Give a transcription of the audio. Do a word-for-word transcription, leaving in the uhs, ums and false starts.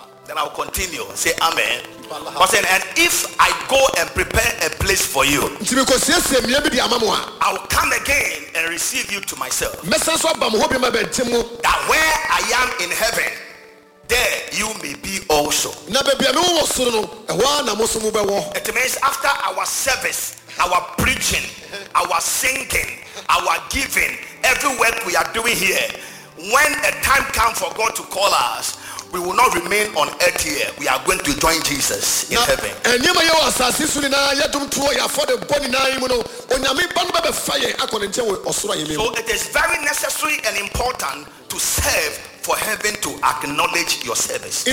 Then I'll continue. Say amen. But then, and if I go and prepare a place for you, I'll come again and receive you to myself. That where I am in heaven, there you may be also. It means after our service, our preaching, our singing, our giving, every work we are doing here, when a time comes for God to call us, we will not remain on earth here. We are going to join Jesus in heaven. So it is very necessary and important to serve for heaven to acknowledge your service.